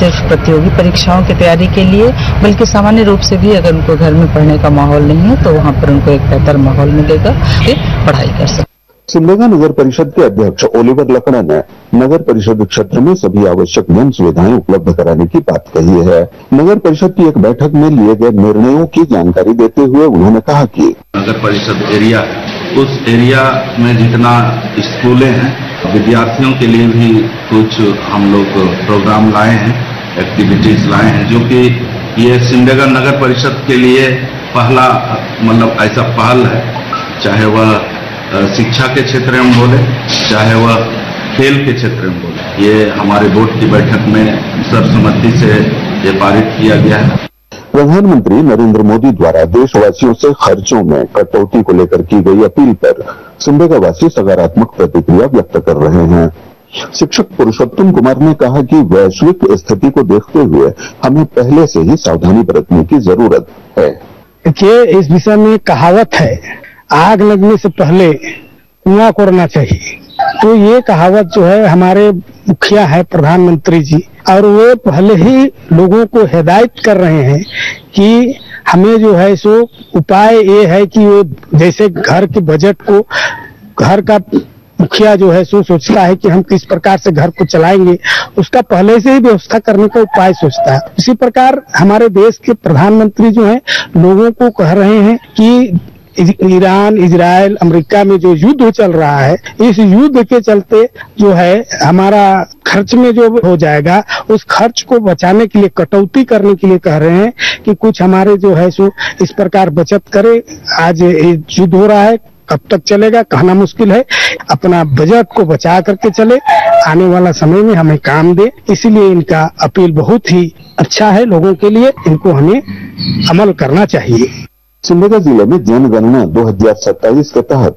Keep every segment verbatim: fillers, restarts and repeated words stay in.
सिर्फ प्रतियोगी परीक्षाओं की तैयारी के लिए बल्कि सामान्य रूप से भी अगर उनको घर में पढ़ने का माहौल नहीं है तो वहाँ पर उनको एक बेहतर माहौल मिलेगा, फिर पढ़ाई कर सकते। सिमडेगा नगर परिषद के अध्यक्ष ओलिवर लकड़ा ने नगर परिषद क्षेत्र में सभी आवश्यक जन सुविधाएं उपलब्ध कराने की बात कही है। नगर परिषद की एक बैठक में लिए गए निर्णयों की जानकारी देते हुए उन्होंने कहा कि नगर परिषद एरिया, उस एरिया में जितना स्कूलें हैं, विद्यार्थियों के लिए भी कुछ हम लोग प्रोग्राम लाए हैं, एक्टिविटीज लाए हैं, जो कि ये सिमडेगा नगर परिषद के लिए पहला मतलब ऐसा पहल है, चाहे वह शिक्षा के क्षेत्र में बोले, चाहे वह खेल के क्षेत्र में बोले। ये हमारे बोर्ड की बैठक में सर्वसम्मति से ये पारित किया गया है। प्रधानमंत्री नरेंद्र मोदी द्वारा देशवासियों से खर्चों में कटौती को लेकर की गई अपील पर सिमडेगा वासी सकारात्मक प्रतिक्रिया व्यक्त कर रहे हैं। शिक्षक पुरुषोत्तम कुमार ने कहा कि वैश्विक स्थिति को देखते हुए हमें पहले से ही सावधानी बरतने की जरूरत है। देखिए, इस विषय में कहावत है, आग लगने से पहले कुआं कोड़ना चाहिए। तो ये कहावत जो है हमारे मुखिया है प्रधानमंत्री जी, और वो पहले ही लोगों को हिदायत कर रहे हैं कि हमें जो है सो उपाय ये है कि वो जैसे घर के बजट को, घर का मुखिया जो है सो सोचता है कि हम किस प्रकार से घर को चलाएंगे, उसका पहले से ही व्यवस्था करने का उपाय सोचता है। इसी प्रकार हमारे देश के प्रधानमंत्री जो है लोगों को कह रहे हैं कि ईरान, इजराइल, अमेरिका में जो युद्ध चल रहा है, इस युद्ध के चलते जो है हमारा खर्च में जो हो जाएगा, उस खर्च को बचाने के लिए, कटौती करने के लिए कह रहे हैं कि कुछ हमारे जो है सो इस प्रकार बचत करे। आज युद्ध हो रहा है, कब तक चलेगा कहना मुश्किल है। अपना बजट को बचा करके चले, आने वाला समय में हमें काम दे। इसीलिए इनका अपील बहुत ही अच्छा है लोगों के लिए, इनको हमें अमल करना चाहिए। सिमडेगा जिले में जनगणना दो हज़ार सत्ताईस के तहत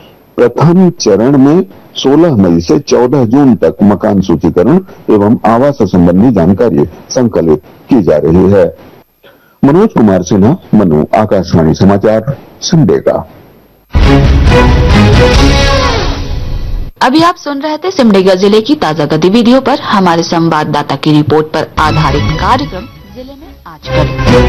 प्रथम चरण में सोलह मई से चौदह जून तक मकान सूचीकरण एवं आवास संबंधी जानकारी संकलित की जा रही है। मनोज कुमार सिन्हा, मनु, आकाशवाणी समाचार, सिमडेगा। अभी आप सुन रहे थे सिमडेगा जिले की ताजा गतिविधियों पर हमारे संवाददाता की रिपोर्ट पर आधारित कार्यक्रम जिले में आजकल।